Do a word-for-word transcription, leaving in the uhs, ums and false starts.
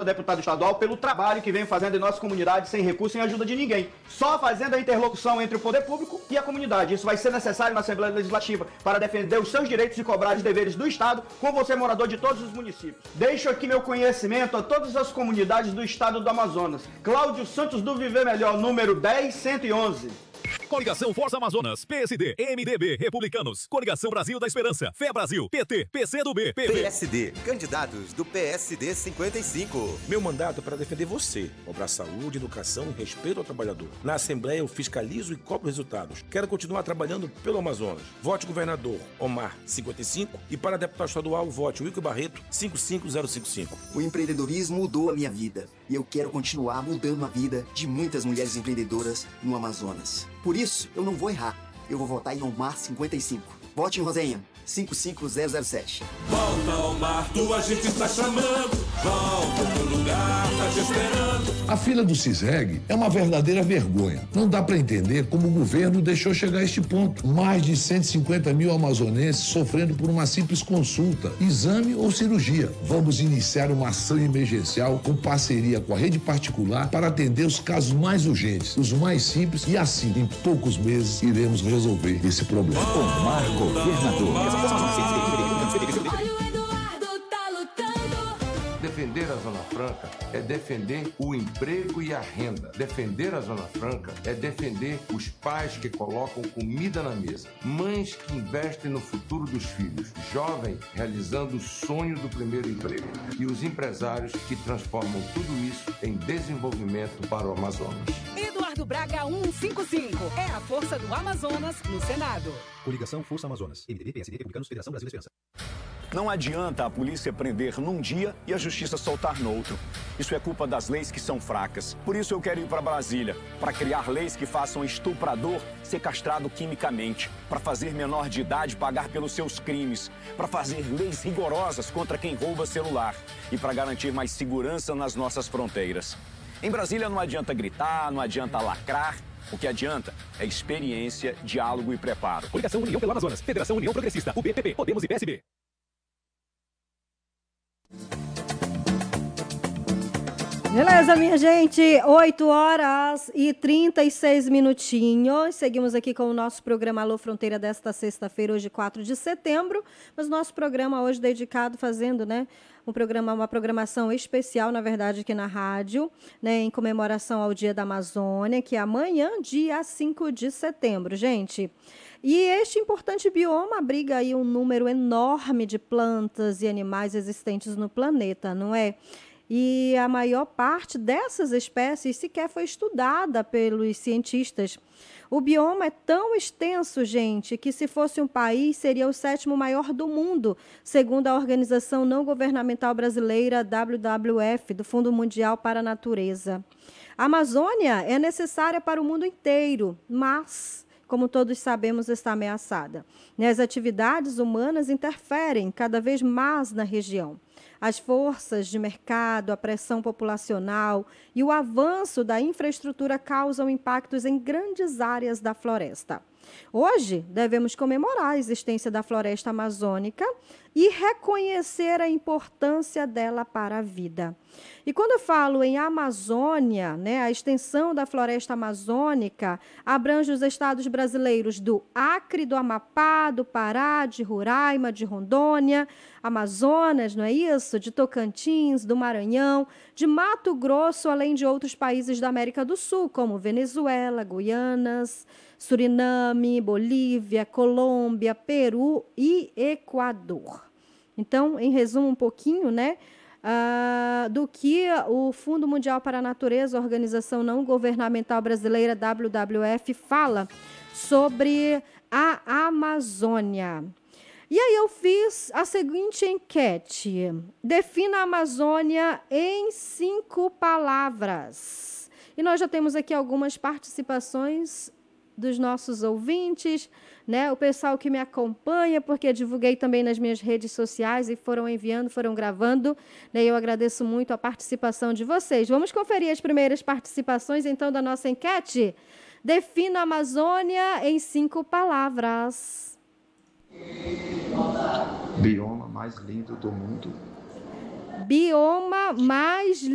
deputado estadual, pelo trabalho que vem fazendo em nossa comunidade sem recurso e sem ajuda de ninguém. Só fazendo a interlocução entre o poder público e a comunidade. Isso vai ser necessário na Assembleia Legislativa para defender os seus direitos e cobrar os deveres do Estado, com você, morador de todos os municípios. Deixo aqui meu conhecimento a todas as comunidades do estado do Amazonas. Cláudio Santos do Viver Melhor, número dez cento e onze. Coligação Força Amazonas, P S D, M D B, Republicanos, Coligação Brasil da Esperança, Fé Brasil, P T, P C do B, P V. P S D, candidatos do P S D cinquenta e cinco. Meu mandato é para defender você, cobrar saúde, educação e respeito ao trabalhador. Na Assembleia eu fiscalizo e cobro resultados. Quero continuar trabalhando pelo Amazonas. Vote governador Omar cinquenta e cinco e para deputado estadual vote Wilker Barreto cinco cinco zero cinco cinco. O empreendedorismo mudou a minha vida e eu quero continuar mudando a vida de muitas mulheres empreendedoras no Amazonas. Por isso, eu não vou errar. Eu vou votar em Omar cinquenta e cinco. Vote em Rosenha, cinco cinco zero zero sete. Volta, Omar, tua gente está chamando. Volta, teu lugar tá te esperando. A fila do CISREG é uma verdadeira vergonha. Não dá para entender como o governo deixou chegar a este ponto. Mais de cento e cinquenta mil amazonenses sofrendo por uma simples consulta, exame ou cirurgia. Vamos iniciar uma ação emergencial com parceria com a rede particular para atender os casos mais urgentes, os mais simples, e assim, em poucos meses, iremos resolver esse problema. Omar Governador. Defender a Zona Franca é defender o emprego e a renda. Defender a Zona Franca é defender os pais que colocam comida na mesa, mães que investem no futuro dos filhos, jovens realizando o sonho do primeiro emprego e os empresários que transformam tudo isso em desenvolvimento para o Amazonas. Eduardo Braga cento e cinquenta e cinco é a força do Amazonas no Senado. Coligação Força Amazonas, M D B, P S D, Republicanos, Federação Brasil da Esperança. Não adianta a polícia prender num dia e a justiça soltar no outro. Isso é culpa das leis que são fracas. Por isso eu quero ir para Brasília, para criar leis que façam estuprador ser castrado quimicamente, para fazer menor de idade pagar pelos seus crimes, para fazer leis rigorosas contra quem rouba celular e para garantir mais segurança nas nossas fronteiras. Em Brasília não adianta gritar, não adianta lacrar. O que adianta é experiência, diálogo e preparo. Coligação União pelo Amazonas, Federação União Progressista, U B, P P, Podemos e P S B. Beleza, minha gente, oito horas e trinta e seis minutinhos. Seguimos aqui com o nosso programa Alô Fronteira desta sexta-feira, hoje quatro de setembro. Mas nosso programa hoje dedicado, fazendo, né, um programa, uma programação especial, na verdade, aqui na rádio, né, em comemoração ao Dia da Amazônia, que é amanhã, dia cinco de setembro, gente. E este importante bioma abriga aí um número enorme de plantas e animais existentes no planeta, não é? E a maior parte dessas espécies sequer foi estudada pelos cientistas. O bioma é tão extenso, gente, que se fosse um país, seria o sétimo maior do mundo, segundo a organização não governamental brasileira W W F, do Fundo Mundial para a Natureza. A Amazônia é necessária para o mundo inteiro, mas, como todos sabemos, está ameaçada. As atividades humanas interferem cada vez mais na região. As forças de mercado, a pressão populacional e o avanço da infraestrutura causam impactos em grandes áreas da floresta. Hoje, devemos comemorar a existência da floresta amazônica e reconhecer a importância dela para a vida. E quando eu falo em Amazônia, né, a extensão da floresta amazônica abrange os estados brasileiros do Acre, do Amapá, do Pará, de Roraima, de Rondônia, Amazonas, não é isso? De Tocantins, do Maranhão, de Mato Grosso, além de outros países da América do Sul, como Venezuela, Guianas, Suriname, Bolívia, Colômbia, Peru e Equador. Então, em resumo um pouquinho, né, uh, do que o Fundo Mundial para a Natureza, a organização não governamental brasileira W W F, fala sobre a Amazônia. E aí eu fiz a seguinte enquete. Defina a Amazônia em cinco palavras. E nós já temos aqui algumas participações dos nossos ouvintes, né? O pessoal que me acompanha, porque divulguei também nas minhas redes sociais e foram enviando, foram gravando, né? Eu agradeço muito a participação de vocês. Vamos conferir as primeiras participações, então, da nossa enquete? Defina a Amazônia em cinco palavras. Bioma mais lindo do mundo. Bioma mais